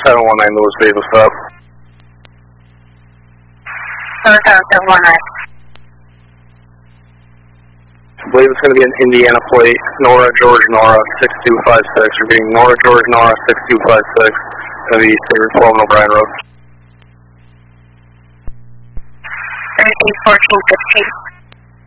719 Louis Bay, what's up? 719. I believe it's going to be an Indiana plate, Nora George Nora 6256. Repeating, Nora George Nora 6256. Going to be Sabre 12 and O'Brien Road. 131415.